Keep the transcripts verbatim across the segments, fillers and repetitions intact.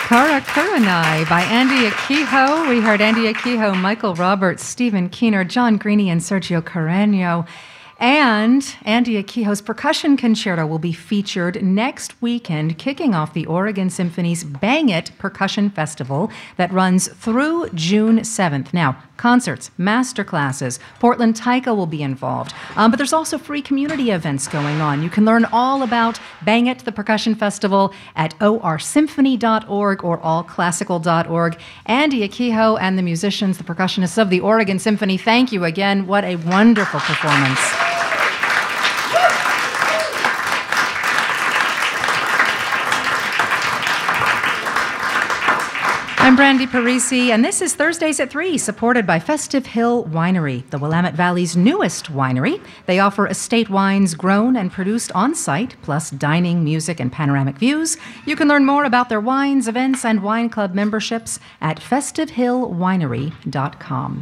Kara Kuranai by Andy Akiho. We heard Andy Akiho, Michael Roberts, Stephen Keener, John Greene, and Sergio Carreño. And Andy Akiho's Percussion Concerto will be featured next weekend, kicking off the Oregon Symphony's Bang It Percussion Festival that runs through June seventh. Now, concerts, master classes, Portland Taika will be involved. Um, but there's also free community events going on. You can learn all about Bang It, the Percussion Festival, at o r symphony dot org or all classical dot org. Andy Akiho and the musicians, the percussionists of the Oregon Symphony, thank you again. What a wonderful performance. I'm Brandy Parisi, and this is Thursdays at three, supported by Festive Hill Winery, the Willamette Valley's newest winery. They offer estate wines grown and produced on-site, plus dining, music, and panoramic views. You can learn more about their wines, events, and wine club memberships at festive hill winery dot com.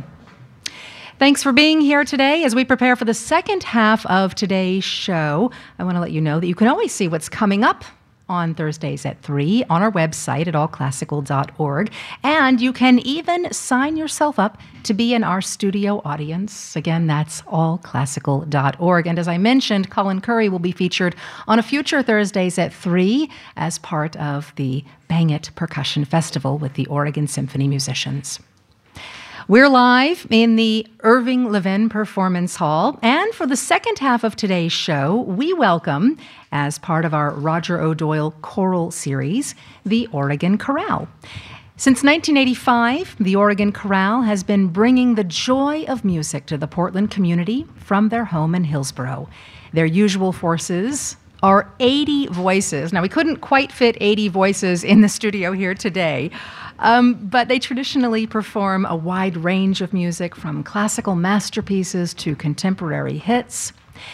Thanks for being here today. As we prepare for the second half of today's show, I want to let you know that you can always see what's coming up on Thursdays at three on our website at all classical dot org. And you can even sign yourself up to be in our studio audience. Again, that's all classical dot org. And as I mentioned, Colin Curry will be featured on a future Thursdays at three as part of the Bang It Percussion Festival with the Oregon Symphony musicians. We're live in the Irving Levin Performance Hall, and for the second half of today's show, we welcome, as part of our Roger O'Doyle choral series, the Oregon Chorale. Since nineteen eighty-five, the Oregon Chorale has been bringing the joy of music to the Portland community from their home in Hillsborough. Their usual forces are eighty voices. Now, we couldn't quite fit eighty voices in the studio here today, um, but they traditionally perform a wide range of music, from classical masterpieces to contemporary hits.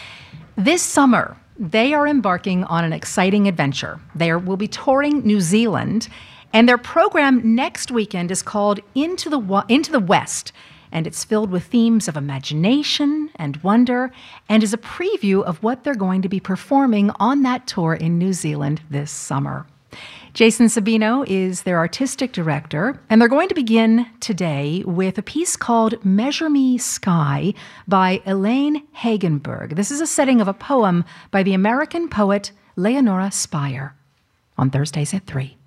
This summer, they are embarking on an exciting adventure. They are, will be touring New Zealand, and their program next weekend is called Into the, Into the West, and it's filled with themes of imagination and wonder, and is a preview of what they're going to be performing on that tour in New Zealand this summer. Jason Sabino is their artistic director, and they're going to begin today with a piece called Measure Me Sky by Elaine Hagenberg. This is a setting of a poem by the American poet Leonora Spire on Thursdays at three.